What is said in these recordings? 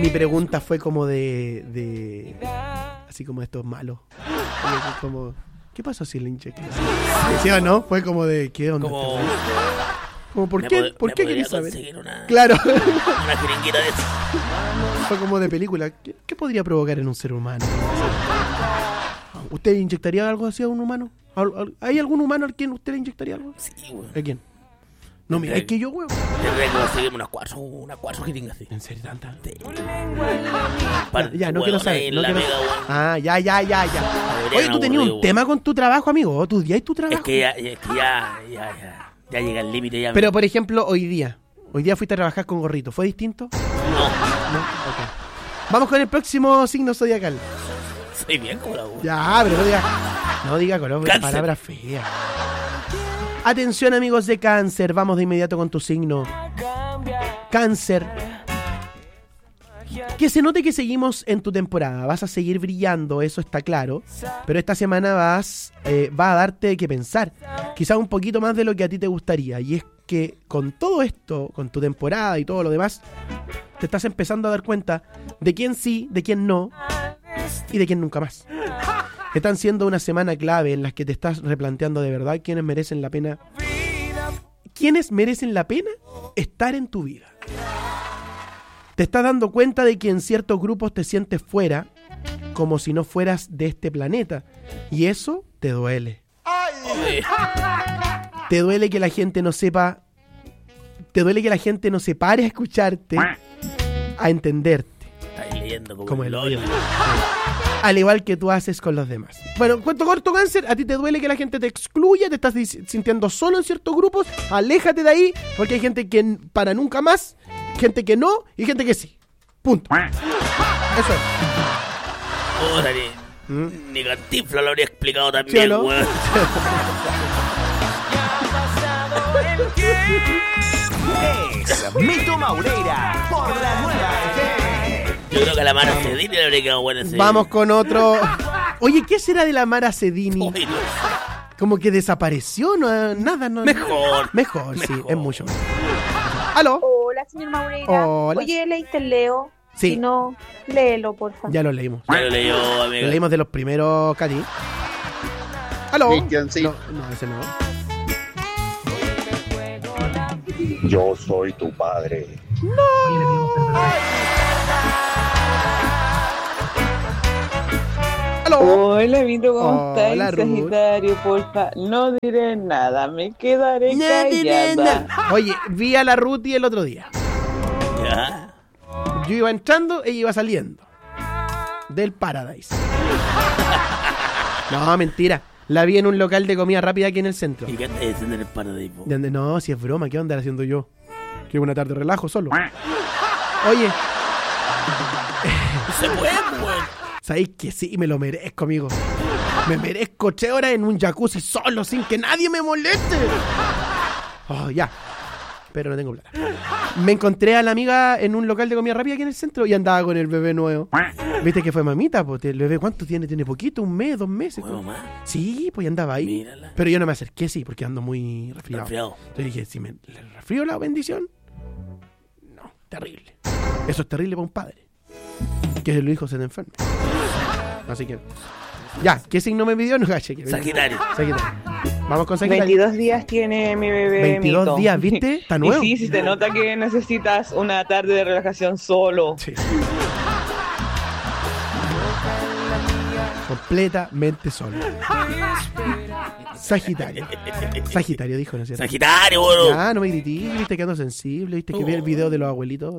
Mi pregunta fue como de así como estos malos. Como, ¿qué pasó si le inyecté? ¿Sí o no? Fue como de, ¿qué onda? Como, ¿por qué querés saber? Claro. Una jeringuita de eso. Fue como de película. ¿Qué podría provocar en un ser humano? ¿Usted inyectaría algo así a un humano? ¿Hay algún humano al quien usted le inyectaría algo? Sí, güey. ¿A quién? No, mira, es que yo, güey. Tendría que conseguirme unas cuatro jeringas así. ¿En serio tanta? Sí. Ya, no quiero saber. No quiero... Mega, ya. Oye, tú tenías un tema con tu trabajo, amigo. ¿Tú odiáis tu trabajo? Es que ya llega el límite ya. Pero, por ejemplo, hoy día fuiste a trabajar con gorrito. ¿Fue distinto? No. Ok. Vamos con el próximo signo zodiacal. Soy bien como la voz. Ya, pero no diga color, palabra fea. Atención, amigos de Cáncer, vamos de inmediato con tu signo. Cáncer. Que se note que seguimos en tu temporada. Vas a seguir brillando, eso está claro. Pero esta semana va a darte que pensar. Quizás un poquito más de lo que a ti te gustaría. Y es que con todo esto, con tu temporada y todo lo demás, te estás empezando a dar cuenta de quién sí, de quién no y de quién nunca más. Están siendo una semana clave en las que te estás replanteando de verdad quiénes merecen la pena. ¿Quiénes merecen la pena estar en tu vida? Te estás dando cuenta de que en ciertos grupos te sientes fuera, como si no fueras de este planeta. Y eso te duele. Te duele que la gente no sepa. Te duele que la gente no se pare a escucharte, a entenderte. Estás leyendo como el hoyo. Al igual que tú haces con los demás. Bueno, cuento corto, Cáncer, a ti te duele que la gente te excluya, te estás sintiendo solo en ciertos grupos, aléjate de ahí, porque hay gente que para nunca más, gente que no y gente que sí. Punto. Eso es. Ni Cantinflas lo habría explicado también, ¿sí no? Weón. Es Mito Maureira por la nueva FM. Yo creo que a la Mara Cedini le habría quedado buena ese. Vamos con otro. Oye, ¿qué será de la Mara Cedini? Uy, no. Como que desapareció, no, nada, no. Mejor, sí, es mucho mejor. ¿Aló? Hola, señor Maureira. Hola. Oye, ¿leíste el Leo? Sí. Si no, léelo, por favor. Ya lo leímos. Ya lo leyó, amigo. Lo leímos de los primeros, Cati. ¿Aló? Cristian, sí. No, ese no. Yo soy tu padre. ¿Aló? Hola, Vito, ¿cómo Hola, estás? Ruth. Sagitario, porfa, no diré nada, me quedaré callada. Oye, vi a la Ruti el otro día. Ya. Yo iba entrando, ella iba saliendo del Paradise. No, mentira. La vi en un local de comida rápida aquí en el centro. ¿Y qué andas diciendo en el Paradise? ¿Dónde? No, si es broma, ¿qué andar haciendo yo? Que una tarde de relajo solo. Oye, Se puede, weón. ¿sabéis que sí? Me lo merezco, amigo. Me merezco 8 horas en un jacuzzi solo, sin que nadie me moleste. Oh, ya. Pero no tengo plata. Me encontré a la amiga en un local de comida rápida aquí en el centro y andaba con el bebé nuevo. ¿Viste que fue mamita? Pues el bebé, ¿cuánto tiene? ¿Tiene poquito? ¿1 mes? 2 meses? Bueno, más. Sí, pues ya andaba ahí. Mírala. Pero yo no me acerqué, sí, porque ando muy resfriado. Entonces dije, si me le resfrío la bendición, no, terrible. Eso es terrible para un padre. Que el hijo se te enferme. Así que, ya, ¿qué signo me pidió? No, Sagitario. Vamos con Sagitario. 22 días tiene mi bebé 22 Mito. días, ¿viste? Está nuevo. Y sí, se te nota que necesitas una tarde de relajación solo. Sí. Completamente solo. Sagitario. Sagitario dijo, ¿no es cierto? Sagitario, weón. Ya, no me grití, viste que ando sensible, viste que vi el video de los abuelitos.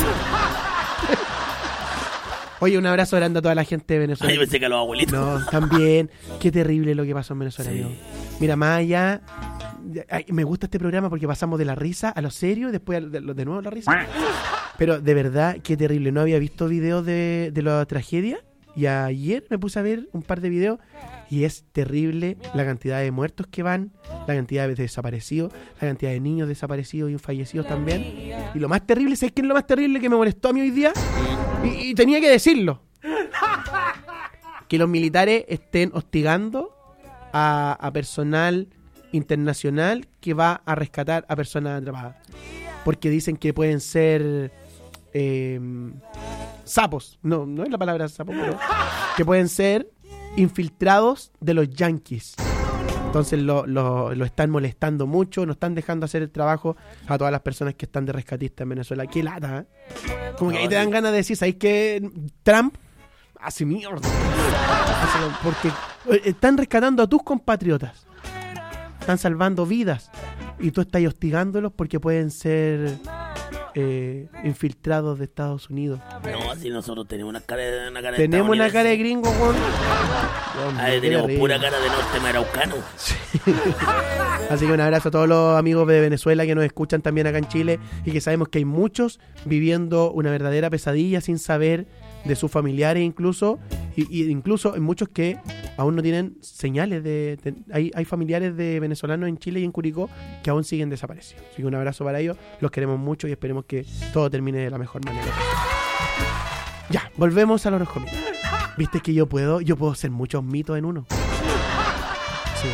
Oye, un abrazo grande a toda la gente de Venezuela. Ay, pensé que a los abuelitos. No, también. Qué terrible lo que pasó en Venezuela, Sí. amigo. Mira, más allá, me gusta este programa porque pasamos de la risa a lo serio y después de nuevo a la risa. Pero de verdad, qué terrible. No había visto videos de la tragedia y ayer me puse a ver un par de videos y es terrible la cantidad de muertos que van, la cantidad de desaparecidos, la cantidad de niños desaparecidos y fallecidos también. Y lo más terrible, ¿sabes qué es lo más terrible que me molestó a mí hoy día? Y tenía que decirlo. Que los militares estén hostigando a personal internacional que va a rescatar a personas atrapadas. Porque dicen que pueden ser sapos, no es la palabra sapo, pero que pueden ser infiltrados de los yanquis. Entonces lo están molestando mucho, no están dejando hacer el trabajo a todas las personas que están de rescatistas en Venezuela. ¡Qué lata! Como que ahí te dan ganas de decir, ¿sabes qué? Trump hace mierda. Porque están rescatando a tus compatriotas. Están salvando vidas. Y tú estás hostigándolos porque pueden ser infiltrados de Estados Unidos. No, si nosotros tenemos una cara de Tenemos una cara de gringo, weón. Tenemos pura cara de norte maraucano. Sí. Así que un abrazo a todos los amigos de Venezuela que nos escuchan también acá en Chile y que sabemos que hay muchos viviendo una verdadera pesadilla sin saber de sus familiares incluso, y incluso hay muchos que aún no tienen señales hay familiares de venezolanos en Chile y en Curicó que aún siguen desaparecidos. Así que un abrazo para ellos, los queremos mucho y esperemos que todo termine de la mejor manera. Ya, volvemos al horóscopo. ¿Viste que yo puedo hacer muchos mitos en uno? Sí.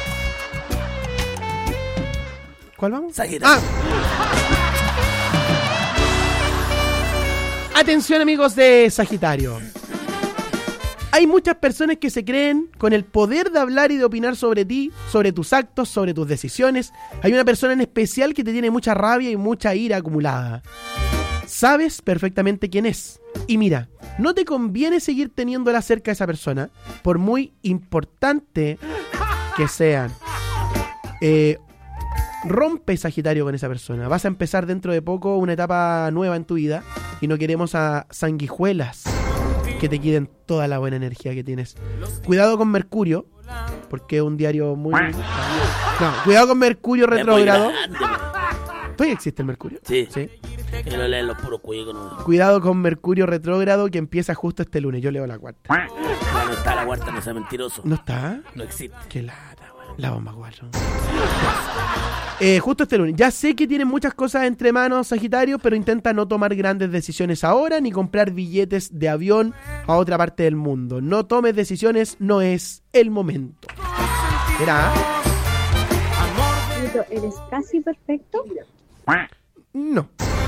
¿Cuál vamos? Sagitario. Atención, amigos de Sagitario. Hay muchas personas que se creen con el poder de hablar y de opinar sobre ti, sobre tus actos, sobre tus decisiones. Hay una persona en especial que te tiene mucha rabia y mucha ira acumulada. Sabes perfectamente quién es. Y mira, no te conviene seguir teniéndola cerca de esa persona, por muy importante que sean. Rompe, Sagitario, con esa persona. Vas a empezar dentro de poco una etapa nueva en tu vida y no queremos a sanguijuelas que te quiten toda la buena energía que tienes. Cuidado con Mercurio, porque es un diario muy... No, cuidado con Mercurio retrógrado. ¿Todavía existe el Mercurio? Sí. Que lo leen los puros cuicos, ¿no? Cuidado con Mercurio retrógrado que empieza justo este lunes. Yo leo la cuarta. No está la cuarta, no sea mentiroso. ¿No está? No existe. Qué lata, weón. La bomba 4. Justo este lunes. Ya sé que tienen muchas cosas entre manos, Sagitario, pero intenta no tomar grandes decisiones ahora ni comprar billetes de avión a otra parte del mundo. No tomes decisiones, no es el momento. ¿Era? ¿Eres casi perfecto? No.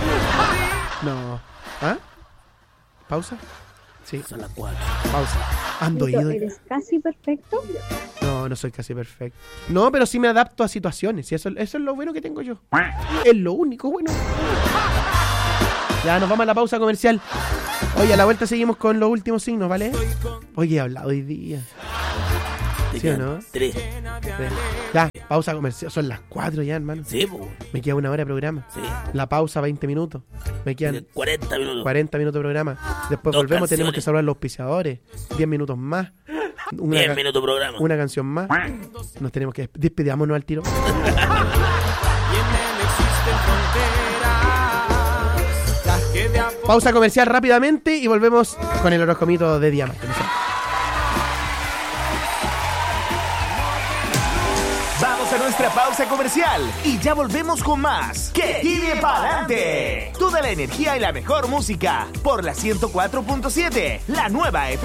¿Ah? ¿Pausa? Sí. Son las 4. Pausa. Ando ido. ¿Eres casi perfecto? No soy casi perfecto. No, pero sí me adapto a situaciones. Y eso es lo bueno que tengo yo. Es lo único bueno. Ya, nos vamos a la pausa comercial. Oye, a la vuelta seguimos con los últimos signos, ¿vale? Oye, he hablado hoy día. ¿Sí o no? 3. Ya, pausa comercial. Son las 4 ya, hermano. Sí, pues. Me queda 1 hora de programa. Sí. La pausa, 20 minutos. Me quedan 40 minutos. 40 minutos de programa. Después 2 volvemos, canciones. tenemos que saludar a los auspiciadores. 10 minutos más. 10 minutos de programa. Una canción más. Nos tenemos que despidámonos al tiro. Pausa comercial rápidamente y volvemos con el horoscomito de Diamante. Vamos a nuestra pausa comercial y ya volvemos con más. ¡Que tire pa'lante! Toda la energía y la mejor música por la 104.7, la nueva FM.